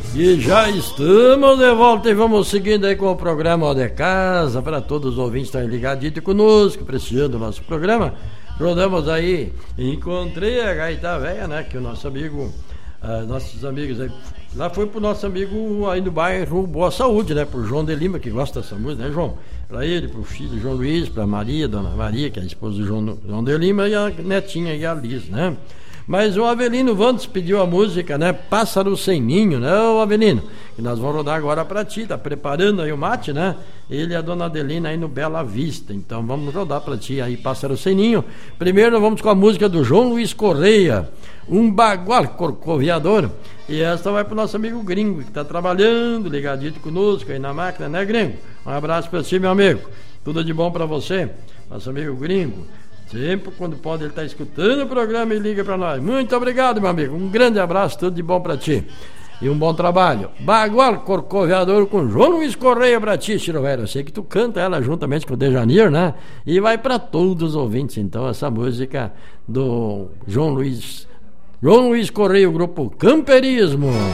E já estamos de volta e vamos seguindo aí com o programa de casa para todos os ouvintes estarem ligadinhos conosco, prestigiando o nosso programa. Rodamos aí, encontrei a Gaita Véia, né? Que o nosso amigo, nossos amigos aí, lá foi pro nosso amigo aí no bairro Boa Saúde, né? Pro João de Lima, que gosta dessa música, né, João? Pra ele, pro filho João Luiz, pra Maria, Dona Maria, que é a esposa do João de Lima, e a netinha e a Liz, né? Mas o Avelino Vandes pediu a música, né? Pássaro Sem Ninho, né, ô Avelino? Que nós vamos rodar agora pra ti, tá preparando aí o mate, né? Ele e a Dona Adelina aí no Bela Vista. Então vamos rodar pra ti aí, Pássaro Sem Ninho. Primeiro vamos com a música do João Luiz Correia, Um Bagual Corcoviador. E esta vai pro nosso amigo Gringo, que tá trabalhando, ligadinho conosco aí na máquina, né, Gringo? Um abraço pra ti, meu amigo. Tudo de bom pra você, nosso amigo Gringo. Sempre quando pode ele tá escutando o programa e liga pra nós. Muito obrigado, meu amigo. Um grande abraço, tudo de bom pra ti. E um bom trabalho. Bagual Corcoviador com João Luiz Correia pra ti, Chirovelho. Eu sei que tu canta ela juntamente com o Dejanir, né? E vai pra todos os ouvintes, então, essa música do João Luiz Correia, o grupo Camperismo.